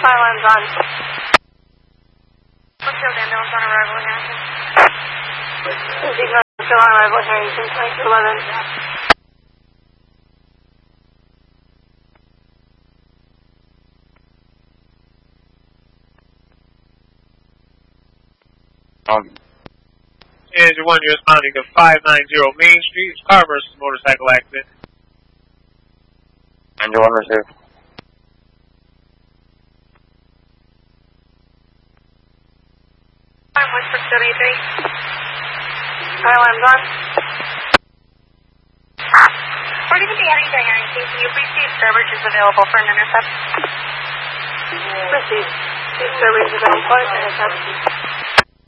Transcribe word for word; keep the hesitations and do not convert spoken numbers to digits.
Fire alarm's on. Brookfield ambulance on arrival in Harrington. Brookfield on arrival in Harrington, twenty-two eleven. Um. Engine one, you're responding to five ninety Main Street, car versus motorcycle accident. Engine one, receive. Fire voice for seventy-three. Fire alarm's on. We're going to be heading to Harrington. Can you please see if Sturbridge is available for an intercept? Proceed. See if Sturbridge is available for an intercept.